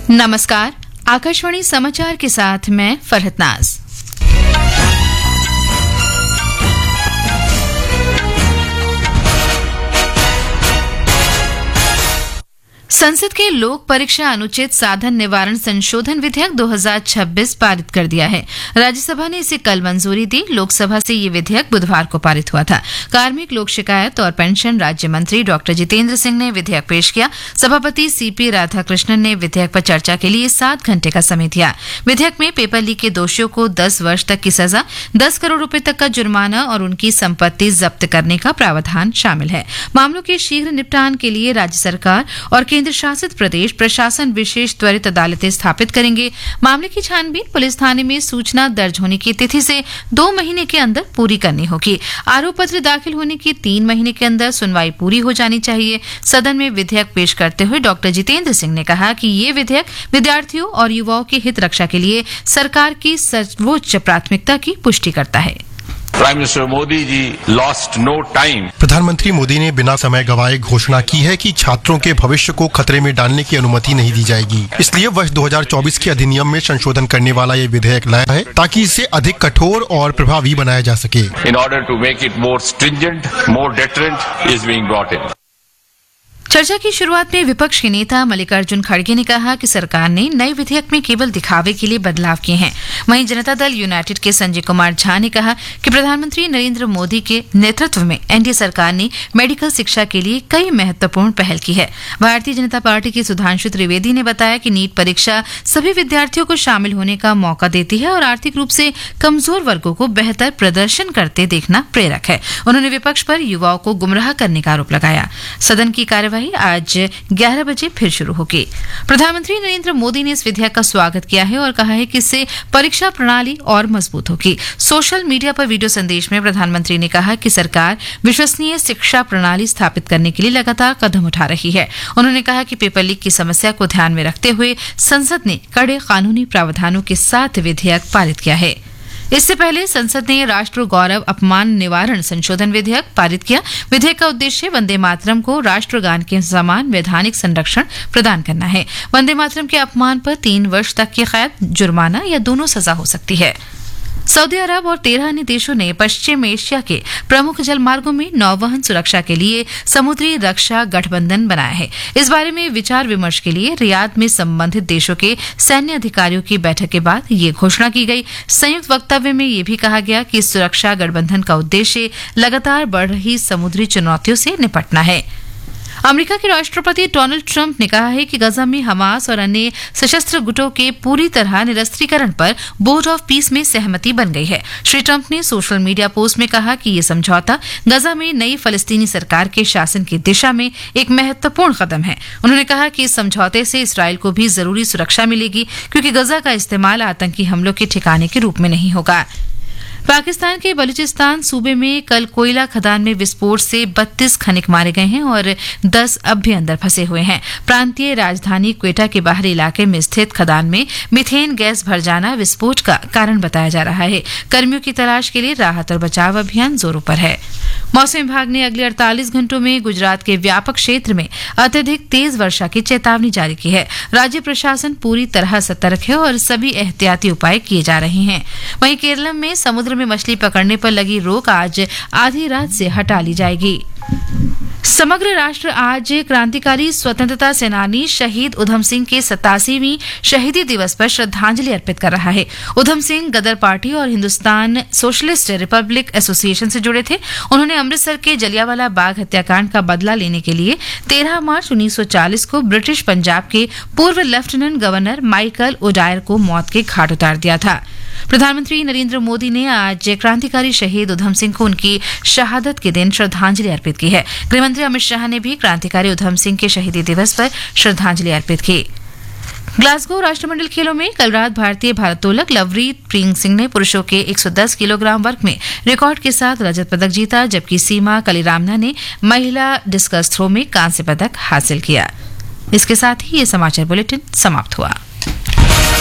नमस्कार, आकाशवाणी समाचार के साथ मैं फरहत नाज। संसद के लोक परीक्षा अनुचित साधन निवारण संशोधन विधेयक 2026 पारित कर दिया है। राज्यसभा ने इसे कल मंजूरी दी। लोकसभा से ये विधेयक बुधवार को पारित हुआ था। कार्मिक लोक शिकायत और पेंशन राज्य मंत्री डॉक्टर जितेंद्र सिंह ने विधेयक पेश किया। सभापति सीपी राधाकृष्णन ने विधेयक पर चर्चा के लिए 7 घंटे का समय दिया। विधेयक में पेपर लीक के दोषियों को 10 वर्ष तक की सजा, 10 करोड़ रुपए तक का जुर्माना और उनकी संपत्ति जब्त करने का प्रावधान शामिल है। मामलों के शीघ्र निपटान के लिए राज्य सरकार और केंद्र शासित प्रदेश प्रशासन विशेष त्वरित अदालतें स्थापित करेंगे। मामले की छानबीन पुलिस थाने में सूचना दर्ज होने की तिथि से 2 महीने के अंदर पूरी करनी होगी। आरोप पत्र दाखिल होने के 3 महीने के अंदर सुनवाई पूरी हो जानी चाहिए। सदन में विधेयक पेश करते हुए डॉक्टर जितेंद्र सिंह ने कहा कि ये विधेयक विद्यार्थियों और युवाओं की हित रक्षा के लिए सरकार की सर्वोच्च प्राथमिकता की पुष्टि करता है। Prime minister Modi ji lost no time. प्रधानमंत्री मोदी ने बिना समय गंवाए घोषणा की है कि छात्रों के भविष्य को खतरे में डालने की अनुमति नहीं दी जाएगी। इसलिए वर्ष 2024 के अधिनियम में संशोधन करने वाला ये विधेयक लाया है ताकि इसे अधिक कठोर और प्रभावी बनाया जा सके। In order to make it more stringent, more deterrent is being brought in. चर्चा की शुरुआत में विपक्ष के नेता मल्लिकार्जुन खड़गे ने कहा कि सरकार ने नए विधेयक में केवल दिखावे के लिए बदलाव किए हैं। वहीं जनता दल यूनाइटेड के संजय कुमार झा ने कहा कि प्रधानमंत्री नरेंद्र मोदी के नेतृत्व में एनडीए सरकार ने मेडिकल शिक्षा के लिए कई महत्वपूर्ण पहल की है। भारतीय जनता पार्टी के सुधांशु त्रिवेदी ने बताया कि नीट परीक्षा सभी विद्यार्थियों को शामिल होने का मौका देती है और आर्थिक रूप से कमजोर वर्गों को बेहतर प्रदर्शन करते देखना प्रेरक है। उन्होंने विपक्ष पर युवाओं को गुमराह करने का आरोप लगाया। सदन की कार्यवाही आज 11 बजे फिर शुरू होगी। प्रधानमंत्री नरेंद्र मोदी ने इस विधेयक का स्वागत किया है और कहा है कि इससे परीक्षा प्रणाली और मजबूत होगी। सोशल मीडिया पर वीडियो संदेश में प्रधानमंत्री ने कहा कि सरकार विश्वसनीय शिक्षा प्रणाली स्थापित करने के लिए लगातार कदम उठा रही है। उन्होंने कहा कि पेपर लीक की समस्या को ध्यान में रखते हुए संसद ने कड़े कानूनी प्रावधानों के साथ विधेयक पारित किया है। इससे पहले संसद ने राष्ट्र गौरव अपमान निवारण संशोधन विधेयक पारित किया। विधेयक का उद्देश्य वंदे मातरम को राष्ट्रगान के समान वैधानिक संरक्षण प्रदान करना है। वंदे मातरम के अपमान पर 3 वर्ष तक की कैद, जुर्माना या दोनों सजा हो सकती है। सऊदी अरब और 13 अन्य देशों ने पश्चिम एशिया के प्रमुख जलमार्गों में नौवहन सुरक्षा के लिए समुद्री रक्षा गठबंधन बनाया है। इस बारे में विचार विमर्श के लिए रियाद में संबंधित देशों के सैन्य अधिकारियों की बैठक के बाद ये घोषणा की गई। संयुक्त वक्तव्य में यह भी कहा गया कि सुरक्षा गठबंधन का उद्देश्य लगातार बढ़ रही समुद्री चुनौतियों से निपटना है। अमेरिका के राष्ट्रपति डोनाल्ड ट्रंप ने कहा है कि गजा में हमास और अन्य सशस्त्र गुटों के पूरी तरह निरस्त्रीकरण पर बोर्ड ऑफ पीस में सहमति बन गई है। श्री ट्रंप ने सोशल मीडिया पोस्ट में कहा कि ये समझौता गजा में नई फलस्तीनी सरकार के शासन की दिशा में एक महत्वपूर्ण कदम है। उन्होंने कहा कि इस समझौते से इसराइल को भी जरूरी सुरक्षा मिलेगी क्योंकि गजा का इस्तेमाल आतंकी हमलों के ठिकाने के रूप में नहीं होगा। पाकिस्तान के बलूचिस्तान सूबे में कल कोयला खदान में विस्फोट से 32 खनिक मारे गए हैं और 10 अब भी अंदर फंसे हुए हैं। प्रांतीय राजधानी क्वेटा के बाहरी इलाके में स्थित खदान में मीथेन गैस भर जाना विस्फोट का कारण बताया जा रहा है। कर्मियों की तलाश के लिए राहत और बचाव अभियान जोरों पर है। मौसम विभाग ने अगले 48 घंटों में गुजरात के व्यापक क्षेत्र में अत्यधिक तेज वर्षा की चेतावनी जारी की है। राज्य प्रशासन पूरी तरह सतर्क है और सभी एहतियाती उपाय किए जा रहे हैं। वहीं केरल में समुद्र में मछली पकड़ने पर लगी रोक आज आधी रात से हटा ली जाएगी। समग्र राष्ट्र आज क्रांतिकारी स्वतंत्रता सेनानी शहीद उधम सिंह के 87वीं शहीदी दिवस पर श्रद्धांजलि अर्पित कर रहा है। उधम सिंह गदर पार्टी और हिंदुस्तान सोशलिस्ट रिपब्लिक एसोसिएशन से जुड़े थे। उन्होंने अमृतसर के जलियांवाला बाग हत्याकांड का बदला लेने के लिए 13 मार्च 1940 को ब्रिटिश पंजाब के पूर्व लेफ्टिनेंट गवर्नर माइकल ओडायर को मौत के घाट उतार दिया था। प्रधानमंत्री नरेंद्र मोदी ने आज क्रांतिकारी शहीद उधम सिंह को उनकी शहादत के दिन श्रद्धांजलि अर्पित की है। गृहमंत्री अमित शाह ने भी क्रांतिकारी उधम सिंह के शहीदी दिवस पर श्रद्धांजलि अर्पित की। ग्लासगो राष्ट्रमंडल खेलों में कल रात भारतीय भारोत्तोलक लवप्रीत सिंह ने पुरुषों के 110 किलोग्राम वर्ग में रिकॉर्ड के साथ रजत पदक जीता, जबकि सीमा कलीरामना ने महिला डिस्कस थ्रो में कांस्य पदक हासिल किया। इसके साथ ही ये समाचार बुलेटिन समाप्त हुआ।